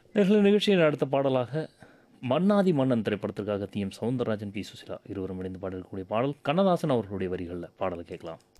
நேயர்களே நிகழ்ச்சியின் அடுத்த பாடலாக மன்னாதி மன்னன் திரைப்படத்திற்காக டி.எம். சௌந்தரராஜன், பி. சுசீலா இருவரும் இணைந்து பாடியிருக்கக்கூடிய பாடல் கண்ணதாசன் அவர்களுடைய வரிகளில் பாடலை கேட்கலாம்.